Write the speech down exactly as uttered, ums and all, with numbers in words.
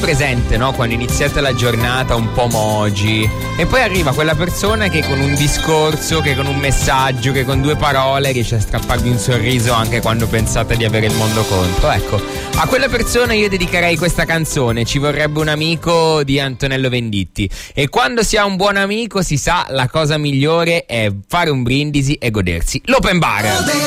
presente, no? Quando iniziate la giornata un po' mogi e poi arriva quella persona che con un discorso, che con un messaggio, che con due parole riesce a strapparvi un sorriso anche quando pensate di avere il mondo contro. Ecco, a quella persona io dedicherei questa canzone, Ci vorrebbe un amico di Antonello Venditti. E quando si ha un buon amico si sa, la cosa migliore è fare un brindisi e godersi l'open bar.